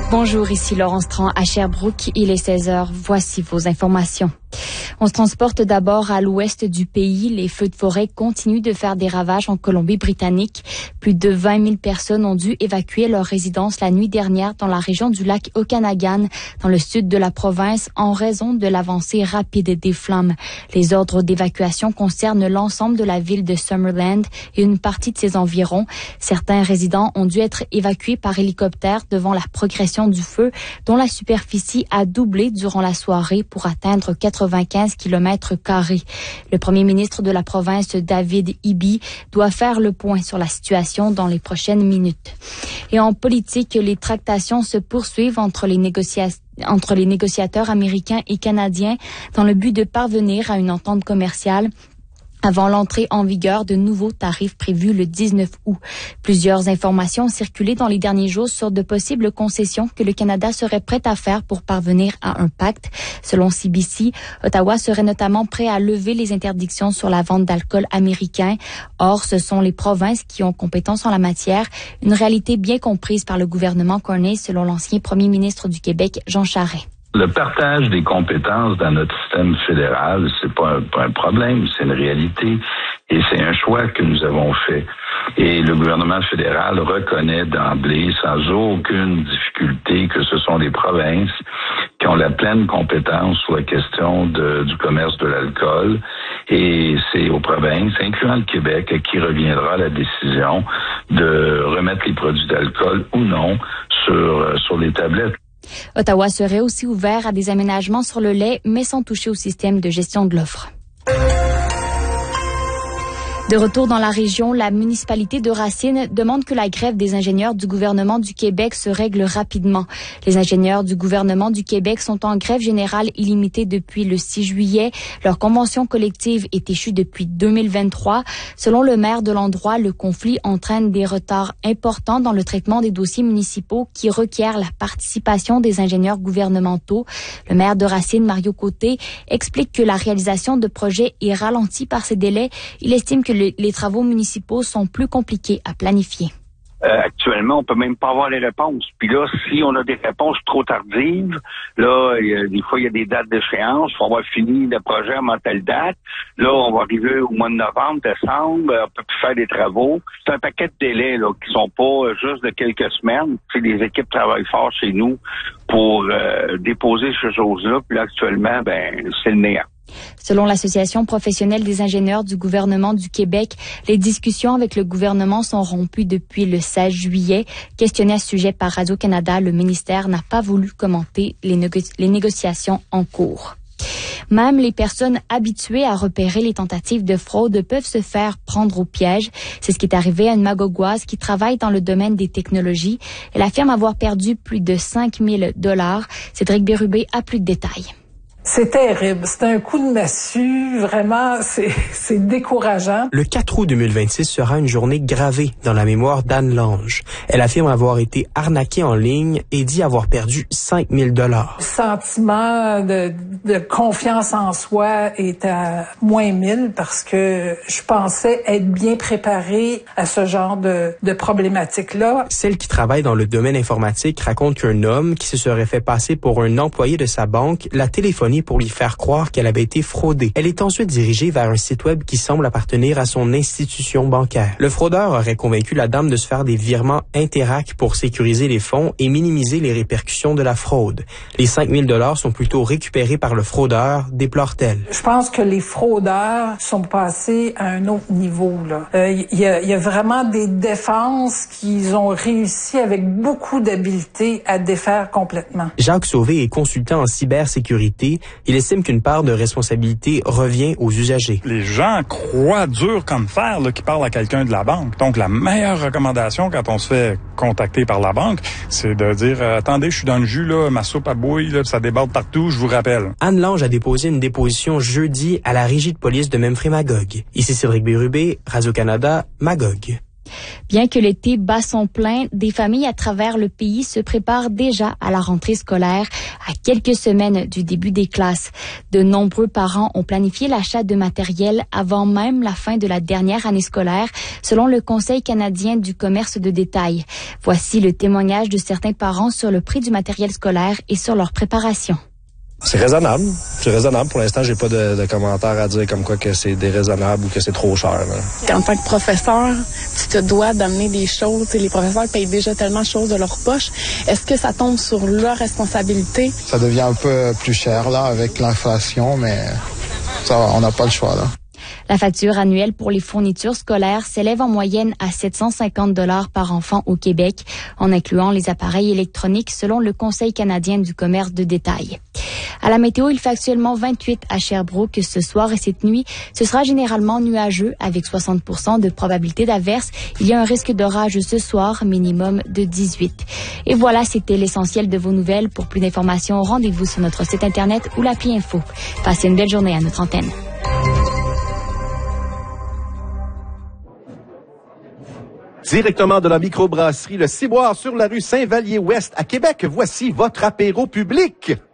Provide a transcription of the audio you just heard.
Bonjour, ici Laurence Tran à Sherbrooke. Il est 16h. Voici vos informations. On se transporte d'abord à l'ouest du pays. Les feux de forêt continuent de faire des ravages en Colombie-Britannique. Plus de 20 000 personnes ont dû évacuer leur résidence la nuit dernière dans la région du lac Okanagan, dans le sud de la province, en raison de l'avancée rapide des flammes. Les ordres d'évacuation concernent l'ensemble de la ville de Summerland et une partie de ses environs. Certains résidents ont dû être évacués par hélicoptère devant la progression du feu, dont la superficie a doublé durant la soirée pour atteindre 95 km². Le premier ministre de la province, David Eby, doit faire le point sur la situation dans les prochaines minutes. Et en politique, les tractations se poursuivent entre les négociateurs américains et canadiens dans le but de parvenir à une entente commerciale avant l'entrée en vigueur de nouveaux tarifs prévus le 19 août. Plusieurs informations ont circulé dans les derniers jours sur de possibles concessions que le Canada serait prêt à faire pour parvenir à un pacte. Selon CBC, Ottawa serait notamment prêt à lever les interdictions sur la vente d'alcool américain. Or, ce sont les provinces qui ont compétence en la matière, une réalité bien comprise par le gouvernement Cornyn, selon l'ancien premier ministre du Québec, Jean Charest. Le partage des compétences dans notre système fédéral, c'est pas un problème, c'est une réalité et c'est un choix que nous avons fait. Et le gouvernement fédéral reconnaît d'emblée, sans aucune difficulté, que ce sont les provinces qui ont la pleine compétence sur la question du commerce de l'alcool. Et c'est aux provinces, incluant le Québec, à qui reviendra la décision de remettre les produits d'alcool ou non sur les tablettes. Ottawa serait aussi ouvert à des aménagements sur le lait, mais sans toucher au système de gestion de l'offre. De retour dans la région, la municipalité de Racine demande que la grève des ingénieurs du gouvernement du Québec se règle rapidement. Les ingénieurs du gouvernement du Québec sont en grève générale illimitée depuis le 6 juillet. Leur convention collective est échue depuis 2023. Selon le maire de l'endroit, le conflit entraîne des retards importants dans le traitement des dossiers municipaux qui requièrent la participation des ingénieurs gouvernementaux. Le maire de Racine, Mario Côté, explique que la réalisation de projets est ralentie par ces délais. Il estime que les travaux municipaux sont plus compliqués à planifier. Actuellement, on peut même pas avoir les réponses. Puis là, si on a des réponses trop tardives, là, des fois, il y a des dates d'échéance. Il faut avoir fini le projet à telle date. Là, on va arriver au mois de novembre, décembre. On peut plus faire des travaux. C'est un paquet de délais là qui sont pas juste de quelques semaines. Tu sais, les équipes travaillent fort chez nous pour déposer ces choses-là. Puis là, actuellement, c'est le néant. Selon l'Association professionnelle des ingénieurs du gouvernement du Québec, les discussions avec le gouvernement sont rompues depuis le 16 juillet. Questionné à ce sujet par Radio-Canada, le ministère n'a pas voulu commenter les négociations en cours. Même les personnes habituées à repérer les tentatives de fraude peuvent se faire prendre au piège. C'est ce qui est arrivé à une Magogouase qui travaille dans le domaine des technologies. Elle affirme avoir perdu plus de 5 000 $. Cédric Bérubé a plus de détails. C'est terrible. C'est un coup de massue. Vraiment, c'est décourageant. Le 4 août 2026 sera une journée gravée dans la mémoire d'Anne Lange. Elle affirme avoir été arnaquée en ligne et dit avoir perdu 5 000 $. Le sentiment de confiance en soi est à moins 1000 parce que je pensais être bien préparée à ce genre de problématique-là. Celle qui travaille dans le domaine informatique raconte qu'un homme qui se serait fait passer pour un employé de sa banque l'a téléphoné pour lui faire croire qu'elle avait été fraudée. Elle est ensuite dirigée vers un site web qui semble appartenir à son institution bancaire. Le fraudeur aurait convaincu la dame de se faire des virements Interac pour sécuriser les fonds et minimiser les répercussions de la fraude. Les 5 000 $ sont plutôt récupérés par le fraudeur, déplore-t-elle. Je pense que les fraudeurs sont passés à un autre niveau. Il y a vraiment des défenses qu'ils ont réussi avec beaucoup d'habileté à défaire complètement. Jacques Sauvé est consultant en cybersécurité. Il estime qu'une part de responsabilité revient aux usagers. Les gens croient dur comme fer qui parlent à quelqu'un de la banque. Donc, la meilleure recommandation quand on se fait contacter par la banque, c'est de dire « Attendez, je suis dans le jus, là, ma soupe à bouille, là, ça déborde partout, je vous rappelle. » Anne Lange a déposé une déposition jeudi à la régie de police de Memphrey-Magog. Ici Cédric Bérubé, Radio-Canada, Magog. Bien que l'été bat son plein, des familles à travers le pays se préparent déjà à la rentrée scolaire à quelques semaines du début des classes. De nombreux parents ont planifié l'achat de matériel avant même la fin de la dernière année scolaire, selon le Conseil canadien du commerce de détail. Voici le témoignage de certains parents sur le prix du matériel scolaire et sur leur préparation. C'est raisonnable. C'est raisonnable. Pour l'instant, j'ai pas de commentaires à dire comme quoi que c'est déraisonnable ou que c'est trop cher. Là. En tant que professeur, tu te dois d'amener des choses. Les professeurs payent déjà tellement de choses de leur poche. Est-ce que ça tombe sur leur responsabilité? Ça devient un peu plus cher là avec l'inflation, mais ça va, on n'a pas le choix là. La facture annuelle pour les fournitures scolaires s'élève en moyenne à 750 $ par enfant au Québec, en incluant les appareils électroniques selon le Conseil canadien du commerce de détail. À la météo, il fait actuellement 28 à Sherbrooke ce soir et cette nuit. Ce sera généralement nuageux avec 60% de probabilité d'averse. Il y a un risque d'orage ce soir, minimum de 18. Et voilà, c'était l'essentiel de vos nouvelles. Pour plus d'informations, rendez-vous sur notre site internet ou l'appli Info. Passez une belle journée à notre antenne. Directement de la microbrasserie Le Ciboire sur la rue Saint-Vallier-Ouest à Québec, voici votre apéro public.